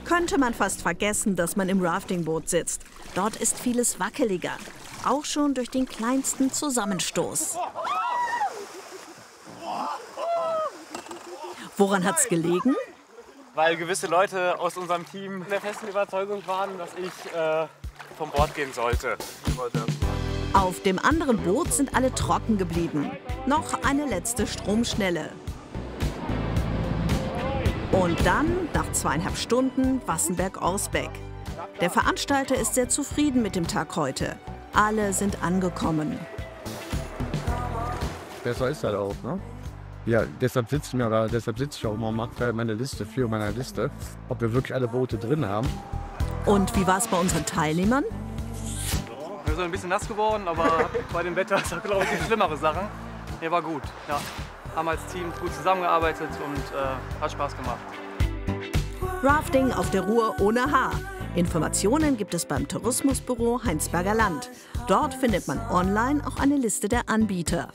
Könnte man fast vergessen, dass man im Raftingboot sitzt. Dort ist vieles wackeliger. Auch schon durch den kleinsten Zusammenstoß. Woran hat's gelegen? Weil gewisse Leute aus unserem Team der festen Überzeugung waren, dass ich vom Bord gehen sollte. Auf dem anderen Boot sind alle trocken geblieben. Noch eine letzte Stromschnelle. Und dann, nach 2,5 Stunden, Wassenberg-Orsbeck. Der Veranstalter ist sehr zufrieden mit dem Tag heute. Alle sind angekommen. Besser ist das auch, ne? Ja, deshalb sitze ich auch immer und mache meine Liste, für meine Liste, ob wir wirklich alle Boote drin haben. Und wie war es bei unseren Teilnehmern? Wir sind ein bisschen nass geworden, aber bei dem Wetter ist das, glaube ich, die schlimmere Sachen. Ja, war gut. Ja. Haben als Team gut zusammengearbeitet und hat Spaß gemacht. Rafting auf der Ruhr ohne Haar. Informationen gibt es beim Tourismusbüro Heinsberger Land. Dort findet man online auch eine Liste der Anbieter.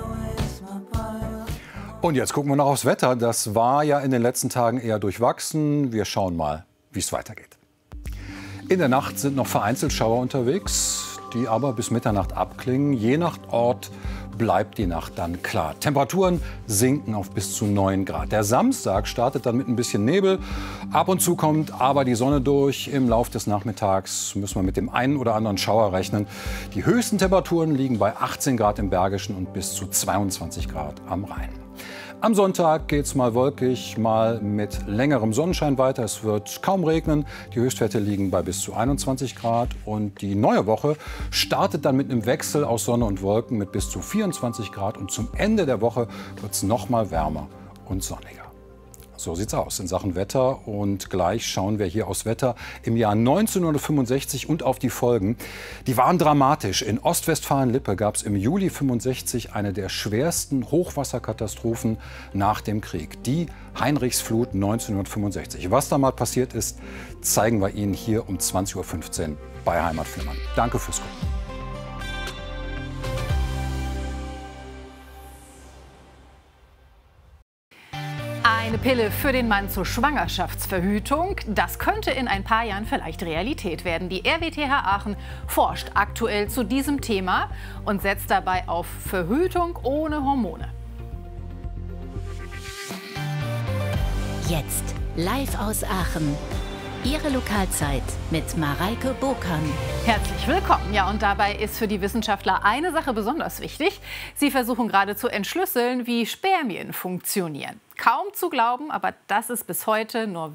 Und jetzt gucken wir noch aufs Wetter. Das war ja in den letzten Tagen eher durchwachsen. Wir schauen mal, wie es weitergeht. In der Nacht sind noch vereinzelt Schauer unterwegs, die aber bis Mitternacht abklingen. Je nach Ort bleibt die Nacht dann klar. Temperaturen sinken auf bis zu 9 Grad. Der Samstag startet dann mit ein bisschen Nebel. Ab und zu kommt aber die Sonne durch. Im Lauf des Nachmittags müssen wir mit dem einen oder anderen Schauer rechnen. Die höchsten Temperaturen liegen bei 18 Grad im Bergischen und bis zu 22 Grad am Rhein. Am Sonntag geht es mal wolkig, mal mit längerem Sonnenschein weiter. Es wird kaum regnen. Die Höchstwerte liegen bei bis zu 21 Grad. Und die neue Woche startet dann mit einem Wechsel aus Sonne und Wolken mit bis zu 24 Grad. Und zum Ende der Woche wird es noch mal wärmer und sonniger. So sieht's aus in Sachen Wetter. Und gleich schauen wir hier aufs Wetter im Jahr 1965 und auf die Folgen. Die waren dramatisch. In Ostwestfalen-Lippe gab es im Juli 65 eine der schwersten Hochwasserkatastrophen nach dem Krieg. Die Heinrichsflut 1965. Was da mal passiert ist, zeigen wir Ihnen hier um 20:15 Uhr bei Heimatflimmern. Danke fürs Gucken. Eine Pille für den Mann zur Schwangerschaftsverhütung, das könnte in ein paar Jahren vielleicht Realität werden. Die RWTH Aachen forscht aktuell zu diesem Thema und setzt dabei auf Verhütung ohne Hormone. Jetzt live aus Aachen. Ihre Lokalzeit mit Mareike Burkan. Herzlich willkommen. Ja, und dabei ist für die Wissenschaftler eine Sache besonders wichtig. Sie versuchen gerade zu entschlüsseln, wie Spermien funktionieren. Kaum zu glauben, aber das ist bis heute nur